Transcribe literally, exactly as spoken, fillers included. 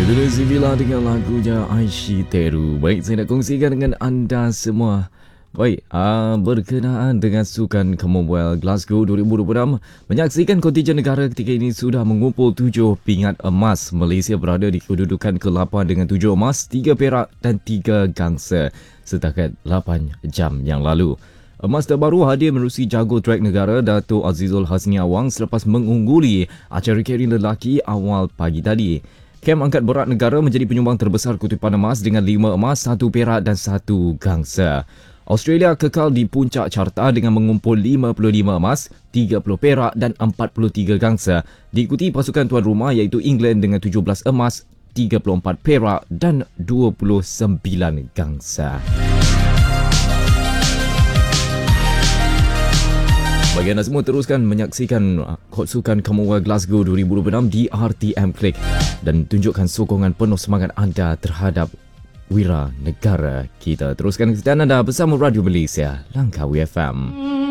Itu dia si Villa dengan lagunya Aishi Teru. Baik, saya nak kongsikan dengan anda semua. Baik, uh, berkenaan dengan Sukan Commonwealth Glasgow dua ribu dua puluh enam, menyaksikan kontingen negara ketika ini sudah mengumpul tujuh pingat emas. Malaysia berada di kedudukan ke lapan dengan tujuh emas, tiga perak dan tiga gangsa setakat lapan jam yang lalu. Emas terbaru hadir menerusi jago track negara Dato' Azizul Hasni Awang selepas mengungguli acara carry lelaki awal pagi tadi. Kem angkat berat negara menjadi penyumbang terbesar kutipan emas dengan lima emas, satu perak dan satu gangsa. Australia kekal di puncak carta dengan mengumpul lima puluh lima emas, tiga puluh perak dan empat puluh tiga gangsa. Diikuti pasukan tuan rumah iaitu England dengan tujuh belas emas, tiga puluh empat perak dan dua puluh sembilan gangsa. Bagi anda semua, teruskan menyaksikan Sukan Commonwealth Glasgow dua ribu dua puluh enam di R T M Click dan tunjukkan sokongan penuh semangat anda terhadap wira negara kita. Teruskan kesetiaan anda bersama Radio Malaysia, Langkawi F M.